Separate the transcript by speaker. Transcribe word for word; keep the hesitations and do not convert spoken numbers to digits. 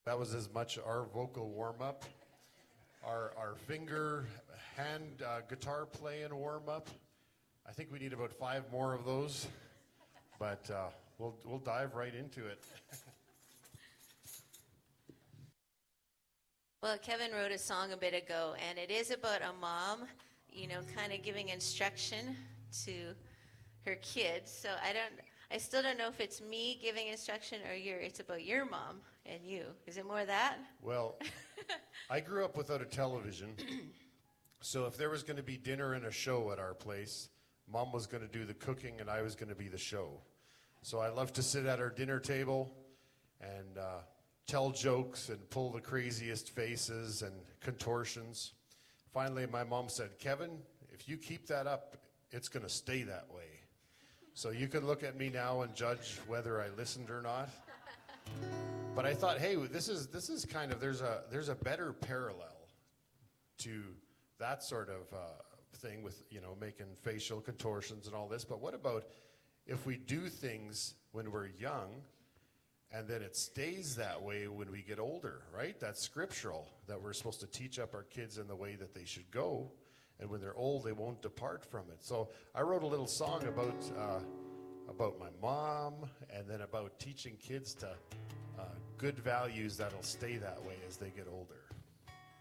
Speaker 1: That was as much our vocal warm-up, our, our finger, hand uh, guitar playing warm-up. I think we need about five more of those, but uh, we'll, we'll dive right into it.
Speaker 2: Well, Kevin wrote a song a bit ago, and it is about a mom, you know, kind of giving instruction to her kids. So I don't, I still don't know if it's me giving instruction or your, it's about your mom and you. Is it more that?
Speaker 1: Well, I grew up without a television, so if there was going to be dinner and a show at our place, Mom was going to do the cooking and I was going to be the show. So I loved to sit at our dinner table and uh, tell jokes and pull the craziest faces and contortions. Finally, my mom said, Kevin, if you keep that up, it's going to stay that way. So you can look at me now and judge whether I listened or not. But I thought, hey, this is this is kind of, there's a there's a better parallel to that sort of uh, thing with, you know, making facial contortions and all this. But what about if we do things when we're young and then it stays that way when we get older, right? That's scriptural, that we're supposed to teach up our kids in the way that they should go. And when they're old, they won't depart from it. So I wrote a little song about uh, about my mom and then about teaching kids to uh, good values that'll stay that way as they get older.